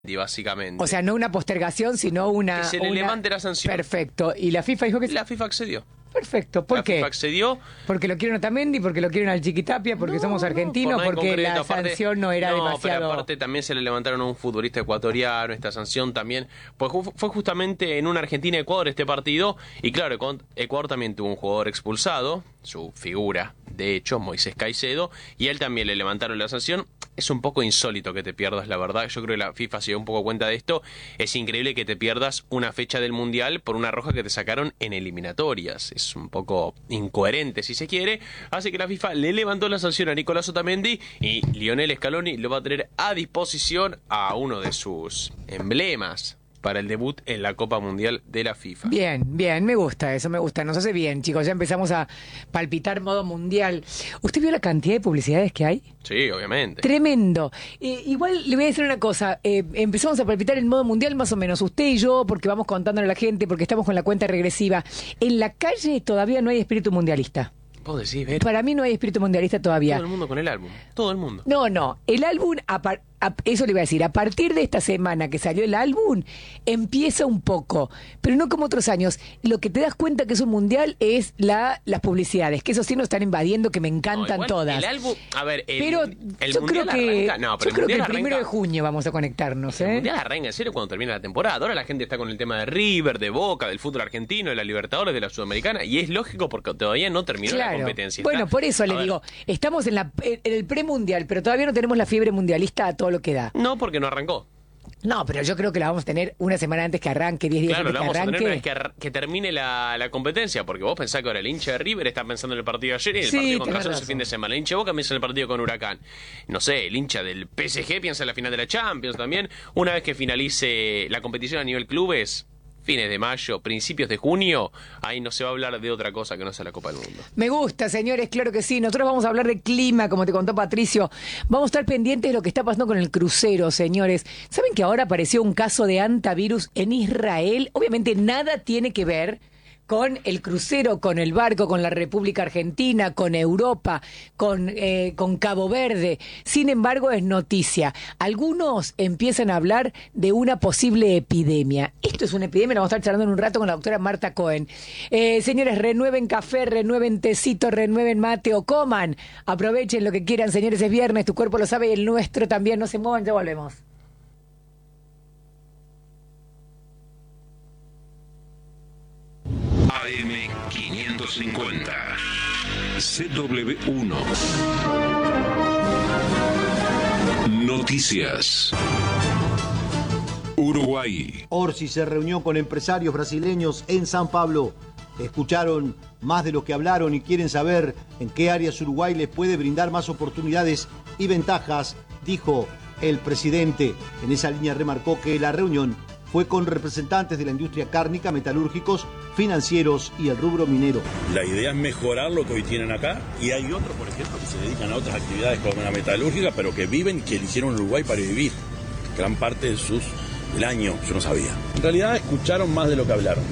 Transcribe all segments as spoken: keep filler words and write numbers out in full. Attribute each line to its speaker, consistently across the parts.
Speaker 1: básicamente.
Speaker 2: O sea, no una postergación, sino una...
Speaker 1: Que se le
Speaker 2: una...
Speaker 1: levante la sanción.
Speaker 2: Perfecto. ¿Y la FIFA dijo que sí?
Speaker 1: La FIFA accedió.
Speaker 2: Perfecto. ¿Por
Speaker 1: la
Speaker 2: qué?
Speaker 1: FIFA accedió.
Speaker 2: ¿Porque lo quieren a Otamendi? ¿Porque lo quieren al Chiquitapia? ¿Porque
Speaker 1: no,
Speaker 2: somos argentinos?
Speaker 1: no, por
Speaker 2: ¿Porque
Speaker 1: concreto,
Speaker 2: la
Speaker 1: aparte,
Speaker 2: sanción no era
Speaker 1: no,
Speaker 2: demasiado...?
Speaker 1: Pero aparte también se le levantaron a un futbolista ecuatoriano esta sanción también. Pues fue justamente en una Argentina-Ecuador este partido. Y claro, Ecuador también tuvo un jugador expulsado, su figura, de hecho, Moisés Caicedo, y a él también le levantaron la sanción. Es un poco insólito que te pierdas, la verdad. Yo creo que la FIFA se dio un poco cuenta de esto. Es increíble que te pierdas una fecha del Mundial por una roja que te sacaron en eliminatorias. Es un poco incoherente, si se quiere. Así que la FIFA le levantó la sanción a Nicolás Otamendi y Lionel Scaloni lo va a tener a disposición a uno de sus emblemas para el debut en la Copa Mundial de la FIFA.
Speaker 2: Bien, bien, me gusta eso, me gusta, nos hace bien, chicos, ya empezamos a palpitar modo mundial. ¿Usted vio la cantidad de publicidades que hay?
Speaker 1: Sí, obviamente.
Speaker 2: Tremendo. Eh, igual le voy a decir una cosa, eh, empezamos a palpitar en modo mundial más o menos, usted y yo, porque vamos contándole a la gente, porque estamos con la cuenta regresiva. En la calle todavía no hay espíritu mundialista.
Speaker 1: ¿Vos decís, Ver?
Speaker 2: Para mí no hay espíritu mundialista todavía.
Speaker 1: Todo el mundo con el álbum, todo el mundo.
Speaker 2: No, no, el álbum, a par- a- eso le iba a decir, a partir de esta semana que salió el álbum, empieza un poco, pero no como otros años. Lo que te das cuenta que es un mundial es la las publicidades, que eso sí nos están invadiendo, que me encantan
Speaker 1: no, igual,
Speaker 2: todas.
Speaker 1: El álbum, a ver, el,
Speaker 2: pero
Speaker 1: el
Speaker 2: yo
Speaker 1: mundial
Speaker 2: creo que,
Speaker 1: arranca, no, pero
Speaker 2: yo creo que el
Speaker 1: arranca,
Speaker 2: primero de junio vamos a conectarnos, ¿eh?
Speaker 1: El mundial arranca en serio cuando termina la temporada. Ahora la gente está con el tema de River, de Boca, del fútbol argentino, de la Libertadores, de la Sudamericana, y es lógico porque todavía no terminó
Speaker 2: Claro.
Speaker 1: la competencia.
Speaker 2: Bueno,
Speaker 1: está,
Speaker 2: por eso le
Speaker 1: ver,
Speaker 2: digo, estamos en, la, en el premundial, pero todavía no tenemos la fiebre mundialista a todo lo que da.
Speaker 1: No, porque no arrancó.
Speaker 2: No, pero yo creo que la vamos a tener una semana antes que arranque, diez días
Speaker 1: Claro,
Speaker 2: antes
Speaker 1: la
Speaker 2: que
Speaker 1: vamos
Speaker 2: arranque.
Speaker 1: a tener una vez que, ar- que termine la, la competencia, porque vos pensás que ahora el hincha de River está pensando en el partido de ayer y el
Speaker 2: Sí,
Speaker 1: partido contra
Speaker 2: tenés
Speaker 1: Racing ese
Speaker 2: razón.
Speaker 1: fin de semana. El hincha de Boca piensa en el partido con Huracán. No sé, el hincha del P S G piensa en la final de la Champions también. Una vez que finalice la competición a nivel clubes, fines de mayo, principios de junio, ahí no se va a hablar de otra cosa que no sea la Copa del Mundo.
Speaker 2: Me gusta, señores, claro que sí. Nosotros vamos a hablar de clima, como te contó Patricio. Vamos a estar pendientes de lo que está pasando con el crucero, señores. ¿Saben que ahora apareció un caso de antivirus en Israel? Obviamente nada tiene que ver con el crucero, con el barco, con la República Argentina, con Europa, con, eh, con Cabo Verde. Sin embargo, es noticia. Algunos empiezan a hablar de una posible epidemia. Esto es una epidemia, lo vamos a estar charlando en un rato con la doctora Marta Cohen. Eh, señores, renueven café, renueven tecito, renueven mate o coman. Aprovechen lo que quieran, señores, es viernes, tu cuerpo lo sabe y el nuestro también. No se muevan, ya volvemos.
Speaker 3: A M quinientos cincuenta, C W uno. Noticias. Uruguay.
Speaker 4: Orsi se reunió con empresarios brasileños en San Pablo. Escucharon más de lo que hablaron y quieren saber en qué áreas Uruguay les puede brindar más oportunidades y ventajas, dijo el presidente. En esa línea remarcó que la reunión fue con representantes de la industria cárnica, metalúrgicos, financieros y el rubro minero.
Speaker 5: La idea es mejorar lo que hoy tienen acá y hay otros, por ejemplo, que se dedican a otras actividades como la metalúrgica, pero que viven y que eligieron Uruguay para vivir gran parte de sus, del año, yo no sabía. En realidad escucharon más de lo que hablaron.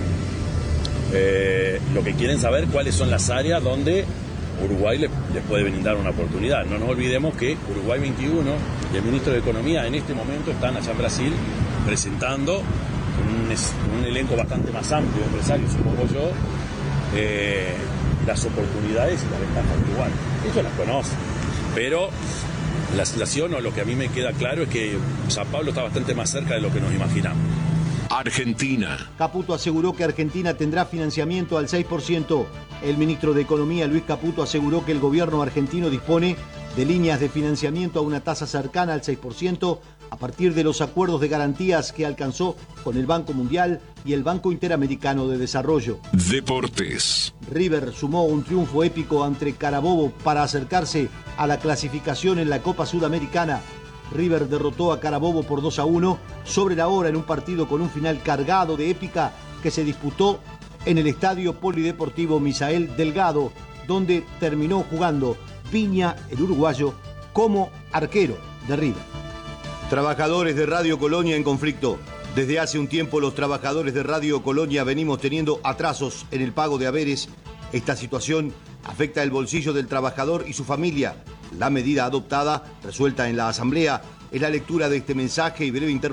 Speaker 5: Eh, lo que quieren saber cuáles son las áreas donde Uruguay les, les puede brindar una oportunidad. No nos olvidemos que Uruguay veintiuno y el ministro de Economía en este momento están allá en Brasil presentando un, un elenco bastante más amplio de empresarios, supongo yo, eh, las oportunidades y las ventajas de Uruguay. Ellos las conocen, pero la situación o lo que a mí me queda claro es que San Pablo está bastante más cerca de lo que nos imaginamos.
Speaker 3: Argentina.
Speaker 4: Caputo aseguró que Argentina tendrá financiamiento al seis por ciento. El ministro de Economía, Luis Caputo, aseguró que el gobierno argentino dispone de líneas de financiamiento a una tasa cercana al seis por ciento a partir de los acuerdos de garantías que alcanzó con el Banco Mundial y el Banco Interamericano de Desarrollo.
Speaker 3: Deportes.
Speaker 4: River sumó un triunfo épico ante Carabobo para acercarse a la clasificación en la Copa Sudamericana. River derrotó a Carabobo por dos a uno sobre la hora en un partido con un final cargado de épica que se disputó en el Estadio Polideportivo Misael Delgado, donde terminó jugando Piña, el uruguayo, como arquero de River. Trabajadores de Radio Colonia en conflicto. Desde hace un tiempo los trabajadores de Radio Colonia venimos teniendo atrasos en el pago de haberes. Esta situación afecta el bolsillo del trabajador y su familia. La medida adoptada, resuelta en la Asamblea, Es la lectura de este mensaje y breve intervención